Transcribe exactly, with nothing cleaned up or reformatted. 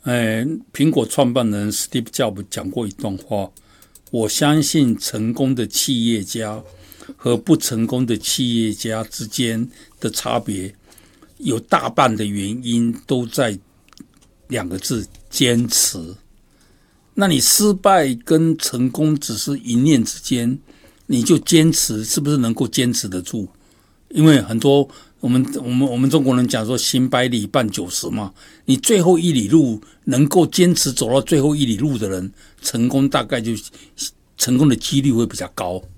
哎，苹果创办人 Steve Jobs 讲过一段话，我相信成功的企业家和不成功的企业家之间的差别，有大半的原因都在两个字：坚持。那你失败跟成功只是一念之间，你就坚持，是不是能够坚持得住？因为很多我们我们我们中国人讲说行百里半九十嘛，你最后一里路能够坚持走到最后一里路的人，成功大概就成功的几率会比较高。